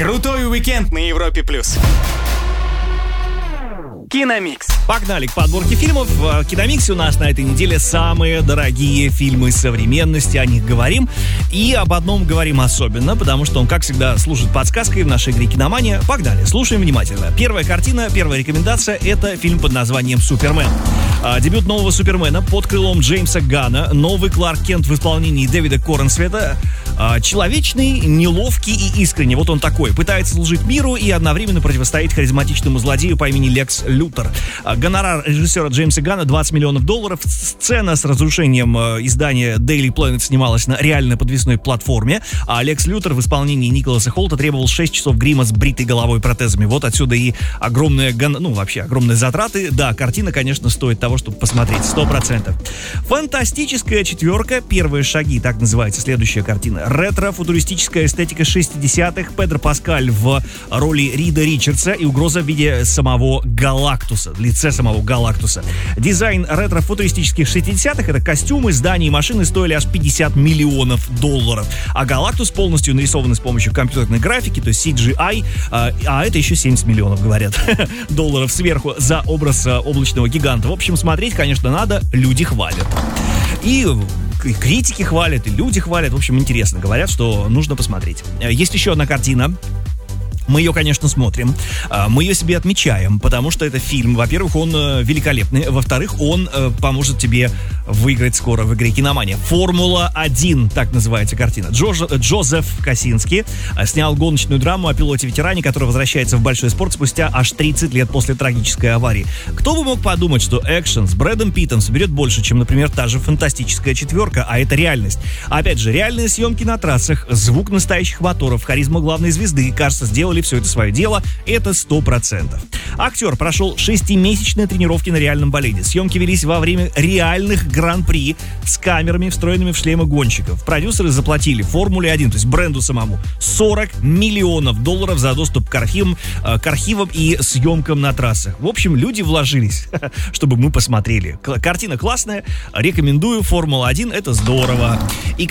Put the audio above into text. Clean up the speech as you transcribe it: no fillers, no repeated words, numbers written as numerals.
Крутой уикенд на Европе+. Киномикс. Погнали к подборке фильмов. В Киномиксе у нас на этой неделе самые дорогие фильмы современности. О них говорим. И об одном говорим особенно, потому что он, как всегда, служит подсказкой в нашей игре «Киномания». Погнали, слушаем внимательно. Первая картина, первая рекомендация — это фильм под названием «Супермен». Дебют нового Супермена под крылом Джеймса Ганна. Новый Кларк Кент в исполнении Дэвида Корнсвета. Человечный, неловкий и искренний. Вот он такой. Пытается служить миру и одновременно противостоит харизматичному злодею по имени Лекс Лютер. Гонорар режиссера Джеймса Ганна $20 миллионов. Сцена с разрушением издания Daily Planet снималась на реальной подвесной платформе. А Лекс Лютер в исполнении Николаса Холта требовал 6 часов грима с бритой головой и протезами. Вот отсюда и огромные затраты. Да, картина, конечно, стоит того, чтобы посмотреть. 100%. Фантастическая четверка. Первые шаги. Так называется следующая картина. Ретро-футуристическая эстетика 60-х. Педро Паскаль в роли Рида Ричардса и угроза в виде самого Галактуса. В лице самого Галактуса. Дизайн ретро-футуристических 60-х — это костюмы, здания и машины стоили аж $50 миллионов. А Галактус полностью нарисован с помощью компьютерной графики, то есть CGI, а это еще 70 миллионов, говорят, долларов сверху за образ облачного гиганта. В общем, смотреть, конечно, надо, люди хвалят. И критики хвалят, и люди хвалят. В общем, интересно. Говорят, что нужно посмотреть. Есть еще одна картина. Мы ее, конечно, смотрим. Мы ее себе отмечаем, потому что это фильм. Во-первых, он великолепный. Во-вторых, он поможет тебе выиграть скоро в игре «Киномания». «Формула-1», так называется картина. Джозеф Косински снял гоночную драму о пилоте-ветеране, который возвращается в большой спорт спустя аж 30 лет после трагической аварии. Кто бы мог подумать, что экшен с Брэдом Питтом соберет больше, чем, например, та же «Фантастическая четверка», а это реальность. Опять же, реальные съемки на трассах, звук настоящих моторов, харизма главной звезды, кажется, сделали все это свое дело, это 100%. Актер прошел 6-месячные тренировки на реальном болиде. Съемки велись во время реальных гран-при с камерами, встроенными в шлемы гонщиков. Продюсеры заплатили «Формуле-1», то есть бренду самому, $40 миллионов за доступ к архивам и съемкам на трассах. В общем, люди вложились, чтобы мы посмотрели. Картина классная, рекомендую. «Формула-1» — это здорово. И